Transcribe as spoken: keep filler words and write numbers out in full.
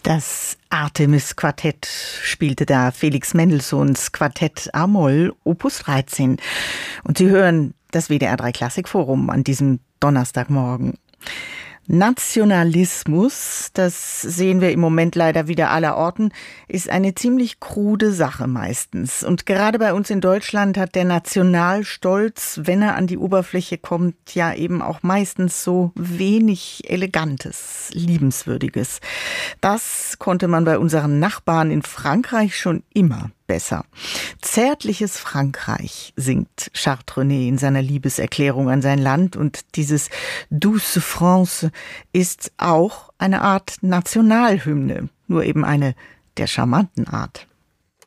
Das Artemis-Quartett spielte da Felix Mendelssohns Quartett A-Moll, Opus dreizehn. Und Sie hören das W D R drei Klassikforum an diesem Donnerstagmorgen. Nationalismus, das sehen wir im Moment leider wieder allerorten, ist eine ziemlich krude Sache meistens. Und gerade bei uns in Deutschland hat der Nationalstolz, wenn er an die Oberfläche kommt, ja eben auch meistens so wenig Elegantes, Liebenswürdiges. Das konnte man bei unseren Nachbarn in Frankreich schon immer besser. Zärtliches Frankreich singt Chartres-René in seiner Liebeserklärung an sein Land, und dieses Douce France ist auch eine Art Nationalhymne, nur eben eine der charmanten Art.